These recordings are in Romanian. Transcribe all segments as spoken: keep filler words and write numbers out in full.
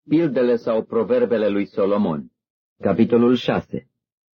Pildele sau proverbele lui Solomon. Capitolul șase.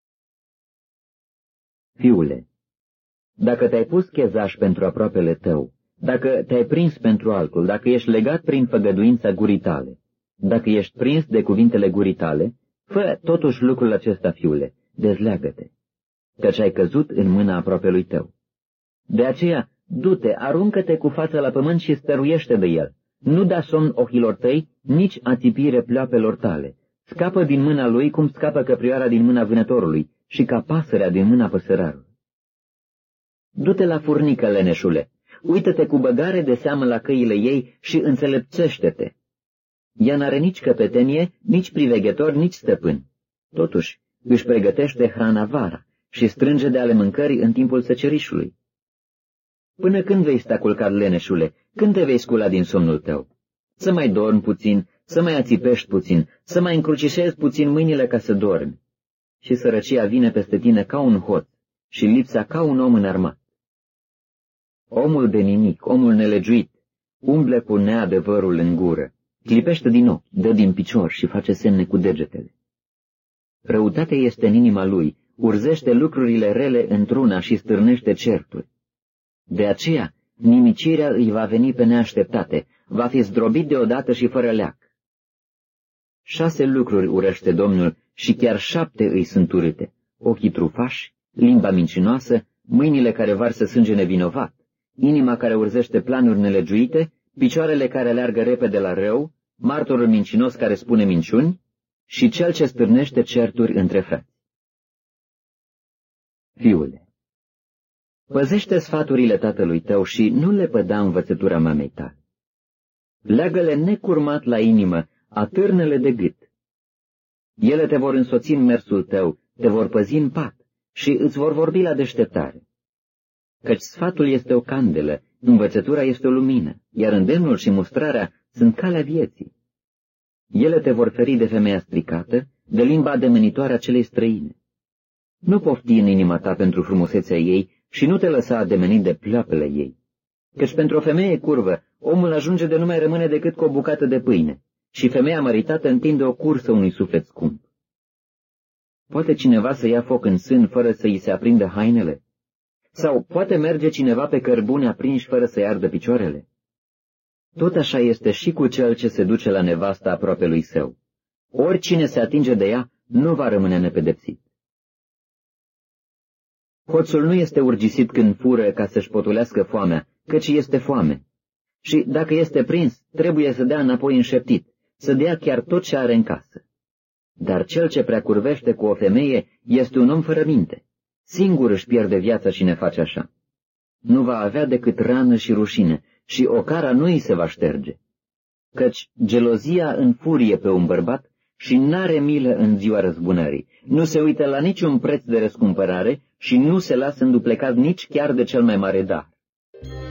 Fiule, dacă te-ai pus chezaș pentru aproapele tău, dacă te-ai prins pentru altul, dacă ești legat prin făgăduința gurii tale, dacă ești prins de cuvintele gurii tale, fă totuși lucrul acesta, fiule, dezleagă-te, căci ai căzut în mâna aproapelui tău. De aceea, du-te, aruncă-te cu fața la pământ și stăruiește de el. Nu da somn ochilor tăi, nici ațipire pleoapelor tale. Scapă din mâna lui cum scapă căprioara din mâna vânătorului și ca pasărea din mâna păsărarului. Du-te la furnică, leneșule, uită-te cu băgare de seamă la căile ei și înțelepțește-te. Ea n-are nici căpetenie, nici priveghetor, nici stăpân. Totuși, își pregătește hrana vara și strânge de ale mâncării în timpul secerișului. Până când vei sta culcat, leneșule? Când te vei scula din somnul tău? Să mai dormi puțin, să mai ațipești puțin, să mai încrucișezi puțin mâinile ca să dormi. Și sărăcia vine peste tine ca un hoț și lipsa ca un om înarmat. Omul de nimic, omul nelegiuit, umble cu neadevărul în gură, clipește din ochi, dă din picior și face semne cu degetele. Răutatea este în inima lui, urzește lucrurile rele într-una și stârnește certuri. De aceea, nimicirea îi va veni pe neașteptate, va fi zdrobit deodată și fără leac. Șase lucruri urăște Domnul și chiar șapte îi sunt urâte: ochii trufași, limba mincinoasă, mâinile care varsă sânge nevinovat, inima care urzește planuri nelegiuite, picioarele care aleargă repede la rău, martorul mincinos care spune minciuni și cel ce stârnește certuri între frați. Fiule, păzește sfaturile tatălui tău și nu le păda învățătura mamei tale. Leagă-le necurmat la inimă, atârnă-le de gât. Ele te vor însoți în mersul tău, te vor păzi în pat și îți vor vorbi la deșteptare. Căci sfatul este o candelă, învățătura este o lumină, iar îndemnul și mustrarea sunt calea vieții. Ele te vor feri de femeia stricată, de limba ademenitoare a celei străine. Nu pofti în inima ta pentru frumusețea ei și nu te lăsa ademenit de pleoapele ei. Căci pentru o femeie curvă, omul ajunge de nu mai rămâne decât cu o bucată de pâine, și femeia măritată întinde o cursă unui suflet scump. Poate cineva să ia foc în sân fără să îi se aprindă hainele? Sau poate merge cineva pe cărbune aprinși fără să-i ardă picioarele? Tot așa este și cu cel ce se duce la nevasta aproapelui său. Oricine se atinge de ea nu va rămâne nepedepsit. Hoțul nu este urgisit când fură ca să-și potulească foamea, căci este foame. Și dacă este prins, trebuie să dea înapoi înșeptit, să dea chiar tot ce are în casă. Dar cel ce prea curvește cu o femeie este un om fără minte. Singur își pierde viața și ne face așa. Nu va avea decât rană și rușine și ocara nu îi se va șterge. Căci gelozia înfurie pe un bărbat și n-are milă în ziua răzbunării, nu se uită la niciun preț de răscumpărare și nu se lasă înduplecat nici chiar de cel mai mare dar.